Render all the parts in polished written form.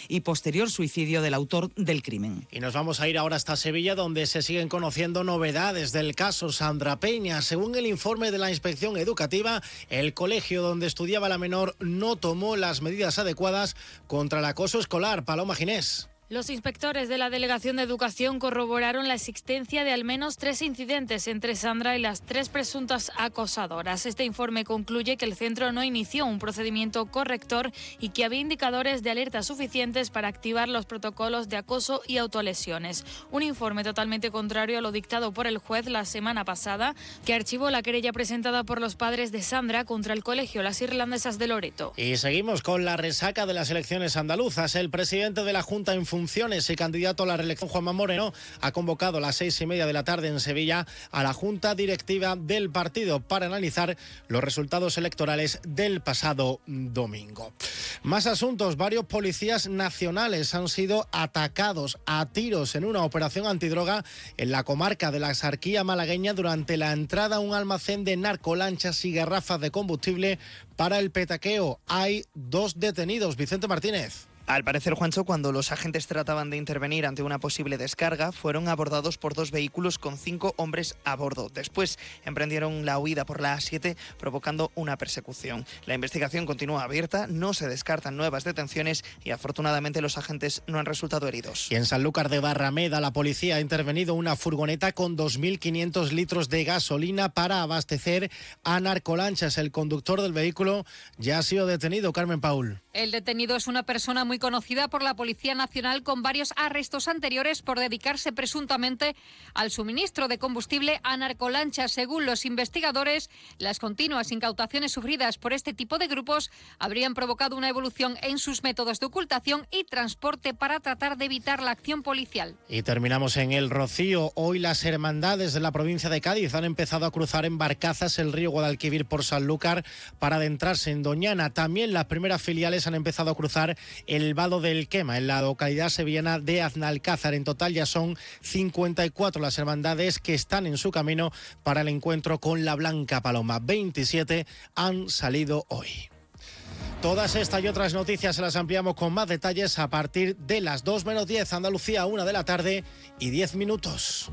y posterior suicidio del autor del crimen. Y nos vamos a ir ahora hasta Sevilla, donde se siguen conociendo novedades del caso Sandra Peña. Según el informe de la Inspección Educativa, el colegio donde estudiaba la menor no tomó las medidas adecuadas contra el acoso escolar. Paloma Ginés. Los inspectores de la Delegación de Educación corroboraron la existencia de al menos 3 incidentes entre Sandra y las 3 presuntas acosadoras. Este informe concluye que el centro no inició un procedimiento corrector y que había indicadores de alerta suficientes para activar los protocolos de acoso y autolesiones. Un informe totalmente contrario a lo dictado por el juez la semana pasada, que archivó la querella presentada por los padres de Sandra contra el colegio Las Irlandesas de Loreto. Y seguimos con la resaca de las elecciones andaluzas. El presidente de la Junta en funciones y candidato a la reelección, Juanma Moreno, ha convocado a las 6:30 de la tarde en Sevilla a la Junta Directiva del partido para analizar los resultados electorales del pasado domingo. Más asuntos. Varios policías nacionales han sido atacados a tiros en una operación antidroga en la comarca de la Axarquía malagueña durante la entrada a un almacén de narcolanchas y garrafas de combustible para el petaqueo. Hay 2 detenidos. Vicente Martínez. Al parecer, Juancho, cuando los agentes trataban de intervenir ante una posible descarga, fueron abordados por 2 vehículos con 5 hombres a bordo. Después emprendieron la huida por la A7, provocando una persecución. La investigación continúa abierta, no se descartan nuevas detenciones y afortunadamente los agentes no han resultado heridos. Y en Sanlúcar de Barrameda, la policía ha intervenido una furgoneta con 2.500 litros de gasolina para abastecer a narcolanchas. El conductor del vehículo ya ha sido detenido. Carmen Paul. El detenido es una persona muy conocida por la Policía Nacional, con varios arrestos anteriores por dedicarse presuntamente al suministro de combustible a narcolanchas. Según los investigadores, las continuas incautaciones sufridas por este tipo de grupos habrían provocado una evolución en sus métodos de ocultación y transporte para tratar de evitar la acción policial. Y terminamos en El Rocío. Hoy las hermandades de la provincia de Cádiz han empezado a cruzar en barcazas el río Guadalquivir por Sanlúcar para adentrarse en Doñana. También las primeras filiales han empezado a cruzar el Vado del Quema en la localidad sevillana de Aznalcázar. En total ya son 54 las hermandades que están en su camino para el encuentro con la Blanca Paloma. 27 han salido hoy. Todas estas y otras noticias se las ampliamos con más detalles a partir de las 2 menos 10, Andalucía, 1 de la tarde y 10 minutos.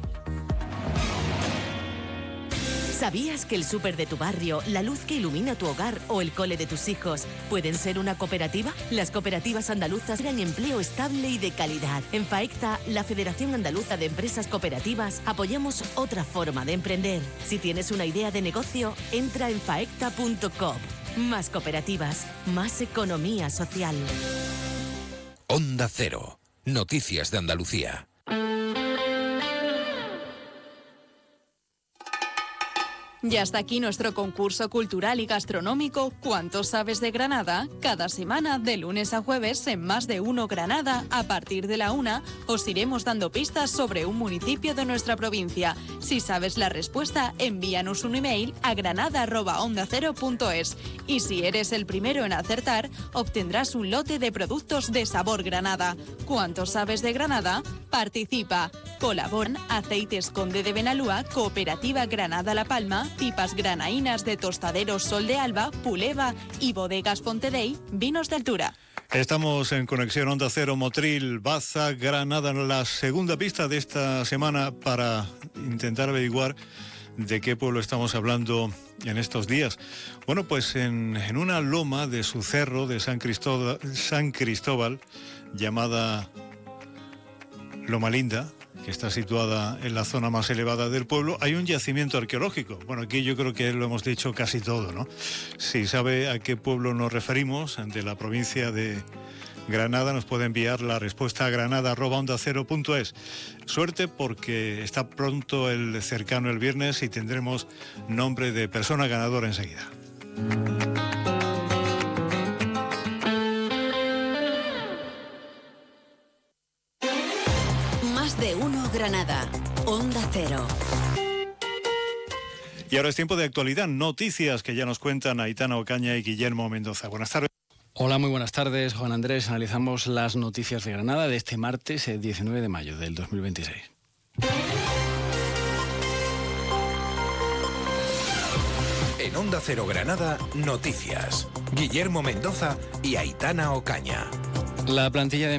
¿Sabías que el súper de tu barrio, la luz que ilumina tu hogar o el cole de tus hijos pueden ser una cooperativa? Las cooperativas andaluzas crean empleo estable y de calidad. En FAECTA, la Federación Andaluza de Empresas Cooperativas, apoyamos otra forma de emprender. Si tienes una idea de negocio, entra en faecta.com. Más cooperativas, más economía social. Onda Cero. Noticias de Andalucía. Y hasta aquí nuestro concurso cultural y gastronómico ¿Cuánto sabes de Granada? Cada semana, de lunes a jueves, en Más de Uno Granada, a partir de la 1, os iremos dando pistas sobre un municipio de nuestra provincia. Si sabes la respuesta, envíanos un email a granada@ondacero.es. Y si eres el primero en acertar, obtendrás un lote de productos de sabor Granada. ¿Cuánto sabes de Granada? Participa. Colaboran Aceites Conde de Benalúa, Cooperativa Granada La Palma, Pipas Granaínas de Tostaderos Sol de Alba, Puleva y Bodegas Fontedey, Vinos de Altura. Estamos en Conexión Onda Cero, Motril, Baza, Granada, la segunda pista de esta semana para intentar averiguar de qué pueblo estamos hablando en estos días. Bueno, pues en una loma de su cerro de San Cristóbal, llamada Loma Linda, que está situada en la zona más elevada del pueblo, hay un yacimiento arqueológico. Bueno, aquí yo creo que lo hemos dicho casi todo, ¿no? Si sabe a qué pueblo nos referimos, de la provincia de Granada, nos puede enviar la respuesta a granada@ondacero.es. Suerte, porque está pronto el cercano el viernes y tendremos nombre de persona ganadora enseguida. Más de Uno Granada, Onda Cero. Y ahora es tiempo de actualidad, noticias que ya nos cuentan Aitana Ocaña y Guillermo Mendoza. Buenas tardes. Hola, muy buenas tardes, Juan Andrés. Analizamos las noticias de Granada de este martes, el 19 de mayo del 2026. En Onda Cero Granada, noticias. Guillermo Mendoza y Aitana Ocaña. La plantilla de